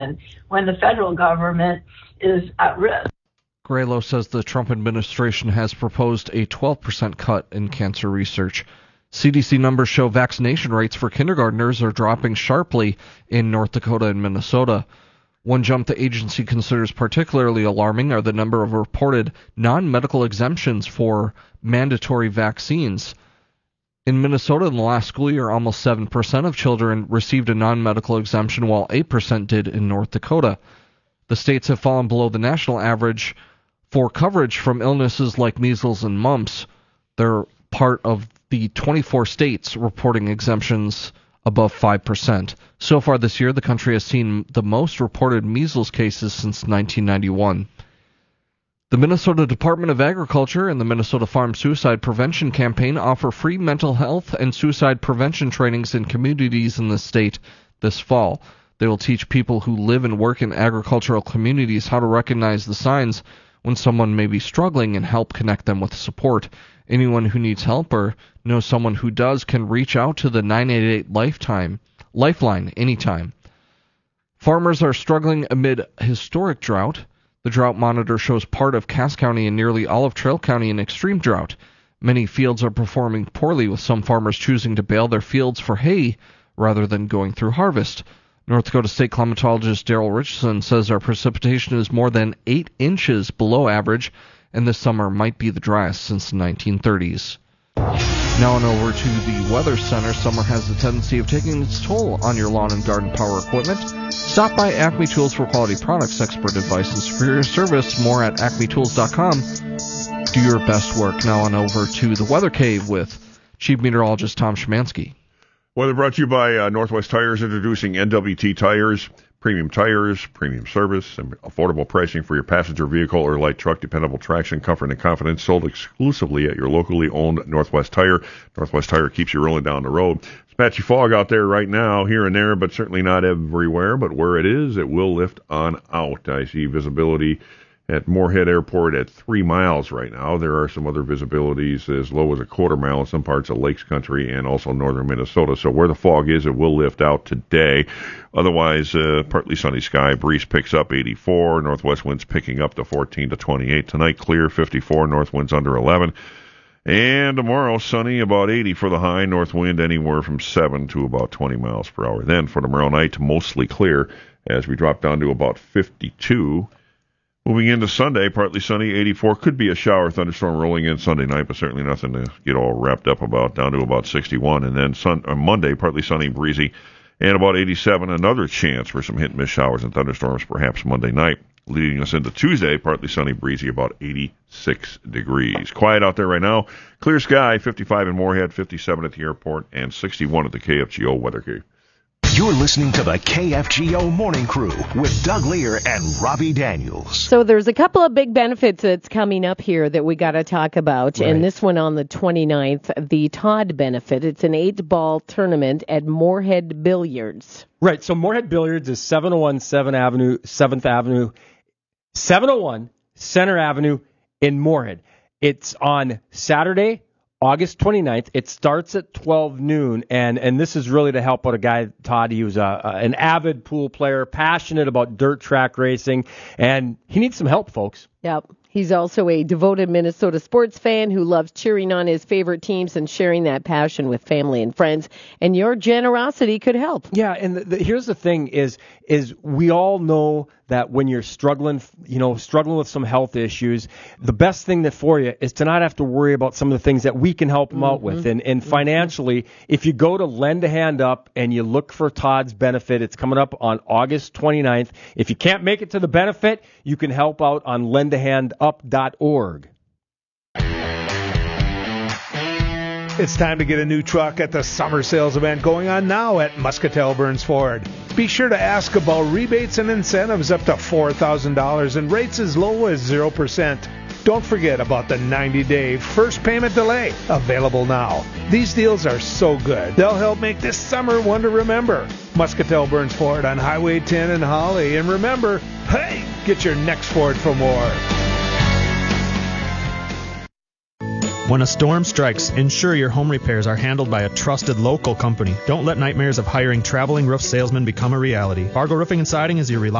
when the federal government is at risk. Graylow says the Trump administration has proposed a 12% cut in cancer research. CDC numbers show vaccination rates for kindergartners are dropping sharply in North Dakota and Minnesota. One jump the agency considers particularly alarming are the number of reported non-medical exemptions for mandatory vaccines. In Minnesota in the last school year, almost 7% of children received a non-medical exemption, while 8% did in North Dakota. The states have fallen below the national average for coverage from illnesses like measles and mumps. They're part of the 24 states reporting exemptions above 5%. So far this year, the country has seen the most reported measles cases since 1991. The Minnesota Department of Agriculture and the Minnesota Farm Suicide Prevention Campaign offer free mental health and suicide prevention trainings in communities in the state this fall. They will teach people who live and work in agricultural communities how to recognize the signs when someone may be struggling and help connect them with support. Anyone who needs help or knows someone who does can reach out to the 988 Lifeline anytime. Farmers are struggling amid historic drought. The drought monitor shows part of Cass County and nearly all of Trail County in extreme drought. Many fields are performing poorly, with some farmers choosing to bale their fields for hay rather than going through harvest. North Dakota State climatologist Daryl Richardson says our precipitation is more than 8 inches below average, and this summer might be the driest since the 1930s. Now on over to the Weather Center. Summer has the tendency of taking its toll on your lawn and garden power equipment. Stop by Acme Tools for quality products, expert advice, and superior service. More at acmetools.com. Do your best work. Now on over to the Weather Cave with Chief Meteorologist Tom Szymanski. Weather brought to you by Northwest Tires, introducing NWT tires, premium service, and affordable pricing for your passenger vehicle or light truck. Dependable traction, comfort, and confidence. Sold exclusively at your locally owned Northwest Tire. Northwest Tire keeps you rolling down the road. It's patchy fog out there right now, here and there, but certainly not everywhere. But where it is, it will lift on out. I see visibility at Moorhead Airport at 3 miles right now. There are some other visibilities as low as a quarter mile in some parts of Lakes Country and also northern Minnesota. So where the fog is, it will lift out today. Otherwise, partly sunny sky. Breeze picks up 84. Northwest winds picking up to 14 to 28. Tonight, clear 54. North winds under 11. And tomorrow, sunny, about 80 for the high. North wind anywhere from 7 to about 20 miles per hour. Then for tomorrow night, mostly clear as we drop down to about 52. Moving into Sunday, partly sunny, 84. Could be a shower thunderstorm rolling in Sunday night, but certainly nothing to get all wrapped up about, down to about 61. And then Monday, partly sunny, breezy, and about 87. Another chance for some hit-and-miss showers and thunderstorms perhaps Monday night. Leading us into Tuesday, partly sunny, breezy, about 86 degrees. Quiet out there right now. Clear sky, 55 in Moorhead, 57 at the airport, and 61 at the KFGO Weather Cave. You're listening to the KFGO Morning Crew with Doug Lear and Robbie Daniels. So there's a couple of big benefits that's coming up here that we got to talk about. Right. And this one on the 29th, the Todd benefit. It's an 8-ball tournament at Moorhead Billiards. Right. So Moorhead Billiards is 701 7th Avenue, 701 Center Avenue in Moorhead. It's on Saturday, August 29th. It starts at 12 noon, and this is really to help out a guy, Todd. He was an avid pool player, passionate about dirt track racing, and he needs some help, folks. Yep. He's also a devoted Minnesota sports fan who loves cheering on his favorite teams and sharing that passion with family and friends. And your generosity could help. Yeah, and here's the thing is we all know that when you're struggling with some health issues, the best thing for you is to not have to worry about some of the things that we can help them out with. And financially, if you go to Lend a Hand Up and you look for Todd's benefit, it's coming up on August 29th. If you can't make it to the benefit, you can help out on lendahandup.org. It's time to get a new truck at the summer sales event going on now at Muscatel Burns Ford. Be sure to ask about rebates and incentives up to $4,000 and rates as low as 0%. Don't forget about the 90-day first payment delay, available now. These deals are so good, they'll help make this summer one to remember. Muscatel Burns Ford on Highway 10 in Holly. And remember, hey, get your next Ford for more. When a storm strikes, ensure your home repairs are handled by a trusted local company. Don't let nightmares of hiring traveling roof salesmen become a reality. Fargo Roofing and Siding is your reliable